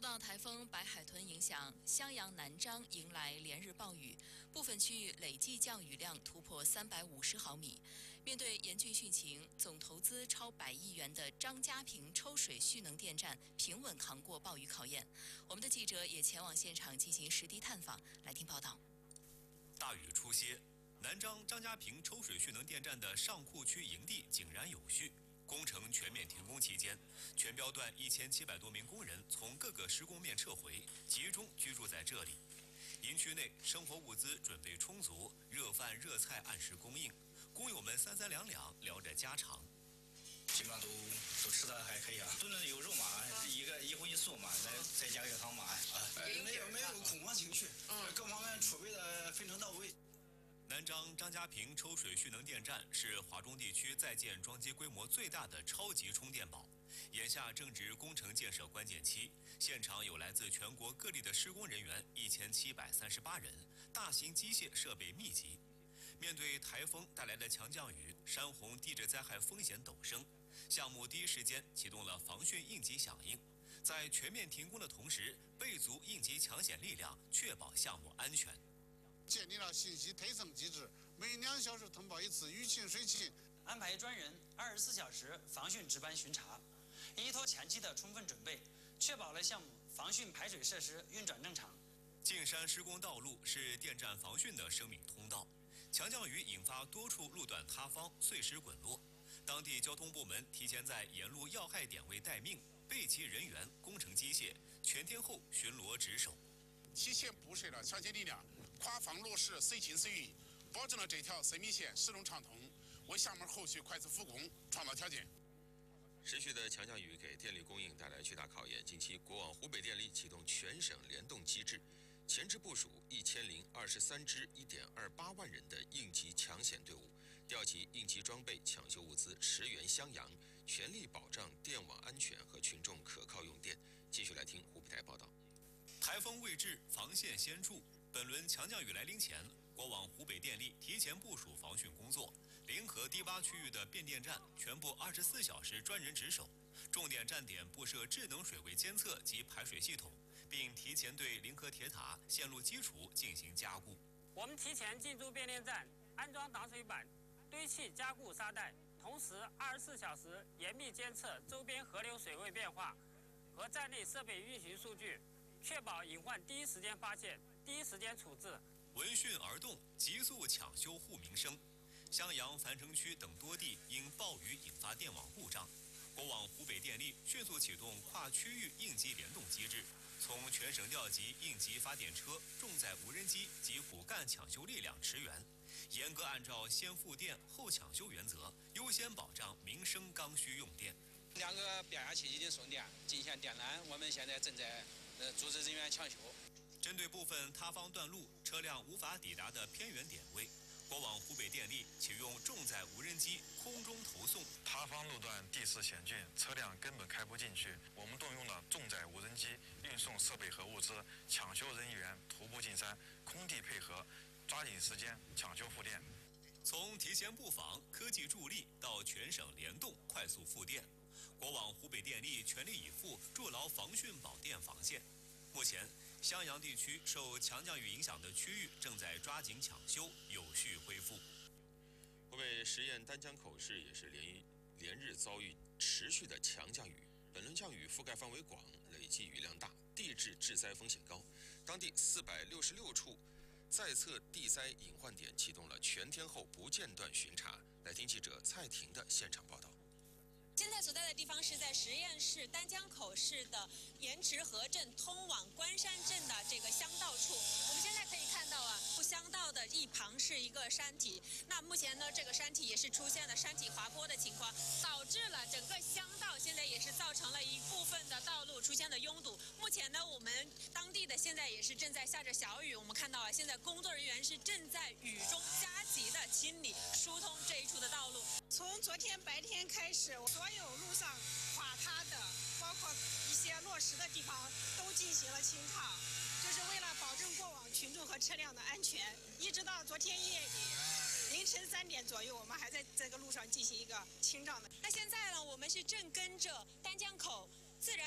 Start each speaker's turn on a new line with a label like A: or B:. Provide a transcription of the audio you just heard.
A: 到台风白海豚影响，襄阳南漳迎来连日暴雨，部分区域累计降雨量突破350毫米。面对严峻汛情，总投资超100亿元的张家坪抽水蓄能电站平稳扛过暴雨考验。我们的记者也前往现场进行实地探访，来听报道。
B: 大雨初歇，南漳张家坪抽水蓄能电站的上库区营地井然有序。工程全面停工期间，全标段1700多名工人从各个施工面撤回，集中居住在这里。营区内生活物资准备充足，热饭热菜按时供应，工友们三三两两聊着家常。
C: 基本上都吃的还可以啊，炖的有肉嘛，一荤一素嘛，再加个汤嘛，没有恐慌情绪，各方面储备的非常到位。
B: 南漳张家坪抽水蓄能电站是华中地区在建装机规模最大的超级充电宝，眼下正值工程建设关键期，现场有来自全国各地的施工人员1738人，大型机械设备密集。面对台风带来的强降雨，山洪地质灾害风险陡升，项目第一时间启动了防汛应急响应，在全面停工的同时，备足应急抢险力量，确保项目安全。
D: 建立了信息推送机制，每2小时通报一次雨情、水情，
E: 安排专人24小时防汛值班巡查，依托前期的充分准备，确保了项目防汛排水设施运转正常。
B: 进山施工道路是电站防汛的生命通道，强降雨引发多处路段塌方、碎石滚落，当地交通部门提前在沿路要害点位待命，备齐人员、工程机械，全天候巡逻值守。
D: 提前布设了抢险力量，跨方落实随进随运，保证了这条生命线始终畅通，为项目后续快速复工创造条件。
F: 持续的强降雨给电力供应带来巨大考验。近期，国网湖北电力启动全省联动机制，前置部署1023支1.28万人的应急抢险队伍，调集应急装备、抢修物资，驰援襄阳，全力保障电网安全和群众可靠用电。继续来听湖北台报道。
B: 台风未至，防线先筑。本轮强降雨来临前，国网湖北电力提前部署防汛工作，临河低洼区域的变电站全部24小时专人值守，重点站点布设智能水位监测及排水系统，并提前对临河铁塔线路基础进行加固。
G: 我们提前进驻变电站，安装挡水板，堆砌加固沙袋，同时24小时严密监测周边河流水位变化和站内设备运行数据，确保隐患第一时间发现、第一时间处置。
B: 闻讯而动，急速抢修护民生。襄阳、樊城区等多地因暴雨引发电网故障，国网湖北电力迅速启动跨区域应急联动机制，从全省调集应急发电车、重载无人机及骨干抢修力量驰援，严格按照先复电后抢修原则，优先保障民生刚需用电。
H: 2个变压器已经送电，进线电缆，我们现在正在组织人员抢修。
B: 针对部分塌方段路、车辆无法抵达的偏远点位，国网湖北电力启用重载无人机空中投送。
I: 塌方路段地势险峻，车辆根本开不进去，我们动用了重载无人机运送设备和物资，抢修人员徒步进山，空地配合，抓紧时间抢修复电。
B: 从提前布防、科技助力到全省联动快速复电，国网湖北电力全力以赴筑牢防汛保电防线。目前，襄阳地区受强降雨影响的区域正在抓紧抢修，有序恢复。
F: 湖北十堰丹江口市也是连日遭遇持续的强降雨，本轮降雨覆盖范围广，累计雨量大，地质致灾风险高。当地466处在测地灾隐患点启动了全天候不间断巡查。来听记者蔡婷的现场报道。
J: 现在所在的地方是在十堰市丹江口市的盐池河镇通往关山镇的这个乡道处。我们现在可以看到啊，乡道的一旁是一个山体。那目前呢，这个山体也是出现了山体滑坡的情况，导致了整个乡道现在也是造成了一部分的道路出现了拥堵。目前呢，我们当地的现在也是正在下着小雨。我们看到啊，现在工作人员是正在雨中加急的清理疏通这一处的道路。
K: 从昨天白天开始，所有路上垮塌的，包括一些落石的地方，都进行了清场，这是为了保证过往群众和车辆的安全。一直到昨天夜里凌晨3点左右，我们还在这个路上进行一个清障的。
J: 那现在呢，我们是正跟着丹江口自然